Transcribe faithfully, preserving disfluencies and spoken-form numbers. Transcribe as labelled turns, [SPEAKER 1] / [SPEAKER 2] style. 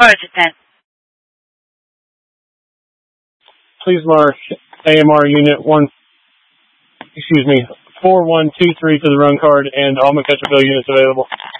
[SPEAKER 1] Roger, ten.
[SPEAKER 2] Please mark A M R Unit one, excuse me, four one two three to the run card and all McPetreville units available.